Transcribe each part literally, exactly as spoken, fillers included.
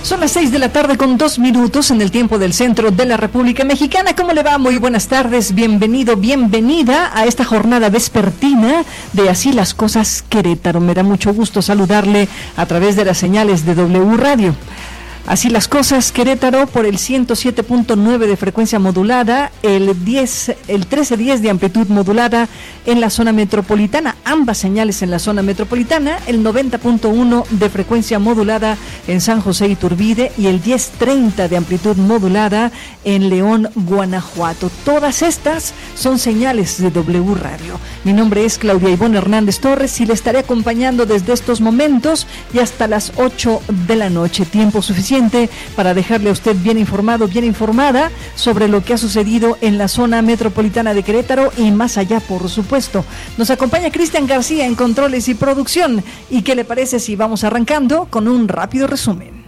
Son las seis de la tarde con dos minutos en el tiempo del centro de la República Mexicana. ¿Cómo le va? Muy buenas tardes, bienvenido, bienvenida a esta jornada vespertina de Así las Cosas Querétaro. Me da mucho gusto saludarle a través de las señales de W Radio. Así las Cosas Querétaro por el ciento siete punto nueve de frecuencia modulada, el diez, el trece diez de amplitud modulada en la zona metropolitana, ambas señales en la zona metropolitana, el noventa punto uno de frecuencia modulada en San José Iturbide y el diez treinta de amplitud modulada en León, Guanajuato. Todas estas son señales de W Radio. Mi nombre es Claudia Ivonne Hernández Torres y le estaré acompañando desde estos momentos y hasta las ocho de la noche, tiempo suficiente para dejarle a usted bien informado, bien informada sobre lo que ha sucedido en la zona metropolitana de Querétaro y más allá, por supuesto. Nos acompaña Cristian García en controles y producción. ¿Y qué le parece si vamos arrancando con un rápido resumen?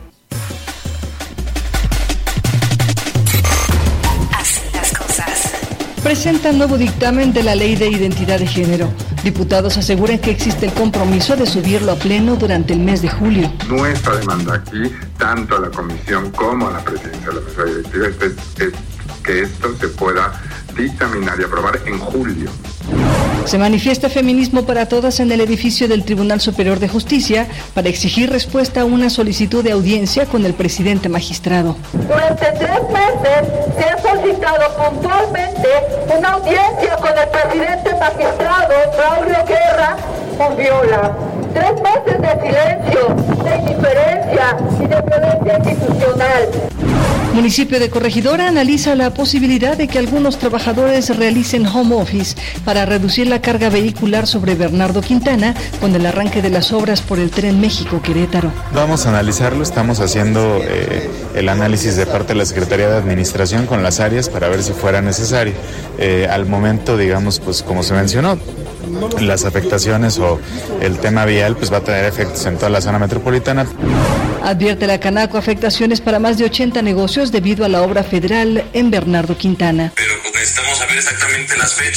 Así las cosas. Presenta nuevo dictamen de la Ley de Identidad de Género. Diputados aseguran que existe el compromiso de subirlo a pleno durante el mes de julio. Nuestra demanda aquí, tanto a la Comisión como a la Presidencia de la Mesa Directiva, es, es que esto se pueda dictaminar y aprobar en julio. Se manifiesta Feminismo para Todas en el edificio del Tribunal Superior de Justicia para exigir respuesta a una solicitud de audiencia con el presidente magistrado. Durante tres meses se ha solicitado puntualmente una audiencia con el presidente magistrado Braulio Guerra Mondiola. Tres meses de silencio, de indiferencia y de violencia institucional. Municipio de Corregidora analiza la posibilidad de que algunos trabajadores realicen home office para reducir la carga vehicular sobre Bernardo Quintana con el arranque de las obras por el Tren México-Querétaro. Vamos a analizarlo, estamos haciendo eh, el análisis de parte de la Secretaría de Administración con las áreas para ver si fuera necesario. Eh, al momento, digamos, pues como se mencionó, las afectaciones o el tema vial pues va a tener efectos en toda la zona metropolitana. Advierte la Canaco afectaciones para más de ochenta negocios debido a la obra federal en Bernardo Quintana. Pero necesitamos saber exactamente las fechas.